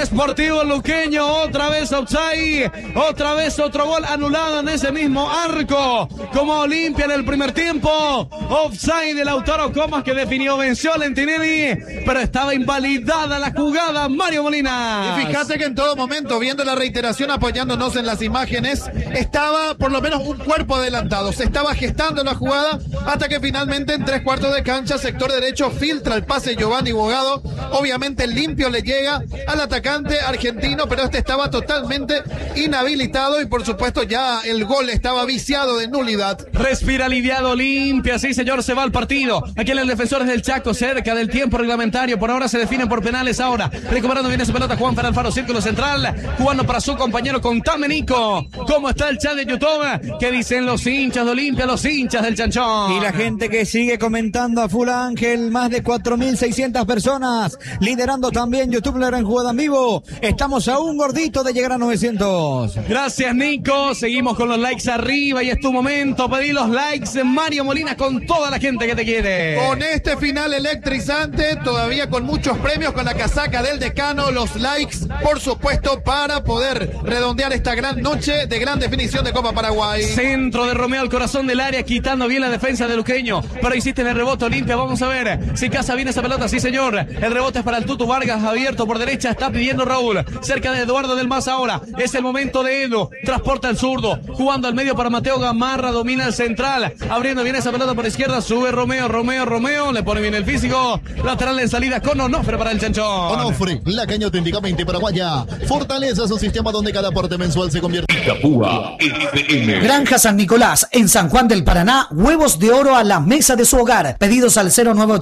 Sportivo Luqueño, otra vez offside, otra vez otro gol anulado en ese mismo arco, como Olimpia en el primer tiempo. Offside de Lautaro Comas, que definió, venció a Lentinelli, pero estaba invalidada la jugada, Mario Molina. Y fíjate que en todo momento, viendo la reiteración, apoyándonos en las imágenes, estaba por lo menos un cuerpo adelantado, se estaba gestando la jugada hasta que finalmente en 3/4 de cancha, sector derecho, filtra el pase Giovanni Bogado. Obviamente limpio le llega al atacante argentino, pero este estaba totalmente inhabilitado y por supuesto ya el gol estaba viciado de nulidad. Respira aliviado Olimpia, sí señor, se va al partido. Aquí en el Defensores del Chaco, cerca del tiempo reglamentario, por ahora se definen por penales. Ahora recuperando bien esa pelota Juan Fer Alfaro, círculo central, jugando para su compañero Contame Nico. ¿Cómo está el chat de YouTube? ¿Qué dicen los hinchas de Olimpia, los hinchas del Chanchón? Y la gente que sigue comentando a full, Ángel, más de 4.600 personas, liderando también YouTube en jugada en vivo. Estamos a un gordito de llegar a 900. Gracias Nico, seguimos con los likes arriba y es tu momento, pedí los likes, Mario Molina, con toda la gente que te quiere. Con este final electrizante, todavía con muchos premios, con la casaca del decano, los likes, por supuesto, para poder redondear esta gran noche de gran definición de Copa Paraguay. Centro de Romeo al corazón del área, quitando bien la defensa de Luqueño, pero hiciste en el rebote Olimpia. Vamos a ver si caza bien esa pelota, sí señor, el rebote es para el Tutu Vargas, abierto por derecha, está pidiendo Raúl, cerca de Eduardo del Mas. Ahora es el momento de Edu, transporta el zurdo, jugando al medio para Mateo Gamarra, domina el central, abriendo bien esa pelota por izquierda, sube Romeo, le pone bien el físico, lateral en salida con Onofre para el Chanchón. Onofre, la caña auténticamente paraguaya, fortaleza su sistema donde cada aporte mensual se convierte en Itapúa FM. Granja San Nicolás, en San Juan del Paraná, huevos de oro a la mesa de su hogar. Pedidos al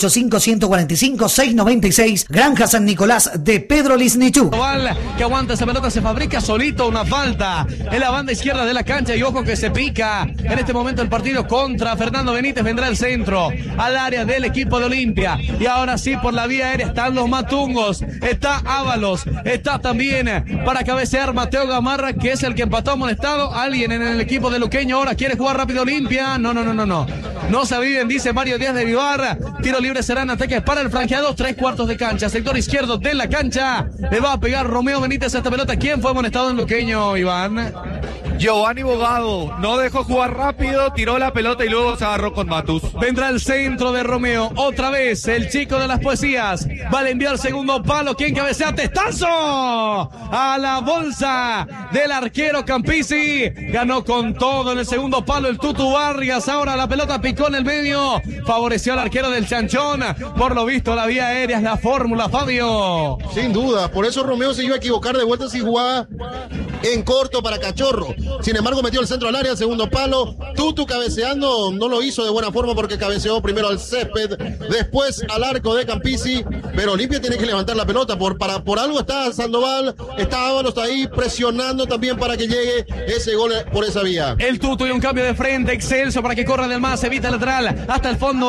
0985-145-696. Granja San Nicolás de Pedro Lisnichú. Que aguanta esa pelota, se fabrica solito una falta en la banda izquierda de la cancha y ojo que se pica en este momento el partido contra Fernando Benítez. Vendrá el centro al área del equipo de Olimpia y ahora sí por la vía aérea están los matungos, está Ábalos, está también para cabecear Mateo Gamarra, que es el que empató amonestado. Alguien en el equipo de Luqueño ahora quiere jugar rápido Olimpia, no se aviven, dice Mario Díaz de Vivar. Tiro libre será en ataque para el franjeado, 3/4 de cancha, sector izquierdo de la cancha, le va a pegar Romeo Benítez a esta pelota. ¿Quién fue amonestado en Luqueño, Iván? Giovanni Bogado, no dejó jugar rápido, tiró la pelota y luego se agarró con Matus. Vendrá el centro de Romeo, otra vez el chico de las poesías, va a enviar segundo palo, ¿quién cabecea? Testazo a la bolsa del arquero Campisi, ganó con todo en el segundo palo el Tutu Vargas. Ahora la pelota picó en el medio, favoreció al arquero del Chanchón, por lo visto la vía aérea es la fórmula, Fabio. Sin duda, por eso Romeo se iba a equivocar de vuelta si jugaba en corto para Cachorro. Sin embargo, metió el centro al área, segundo palo. Tutu cabeceando, no lo hizo de buena forma porque cabeceó primero al césped, después al arco de Campisi. Pero Olimpia tiene que levantar la pelota. Por algo está Sandoval, está Ábalos, está ahí presionando también para que llegue ese gol por esa vía. El Tutu y un cambio de frente, excelso para que corra del Mas, evita el lateral hasta el fondo.